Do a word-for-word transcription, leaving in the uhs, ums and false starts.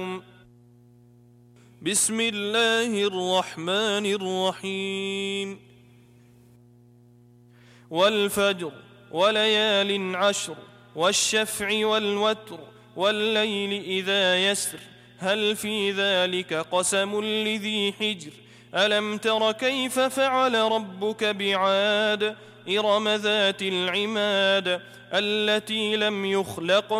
بسم الله الرحمن الرحيم والفجر وليال عشر والشفع والوتر والليل إذا يسر هل في ذلك قسم لذي حجر ألم تر كيف فعل ربك بعاد إرم ذات العماد التي لم يخلق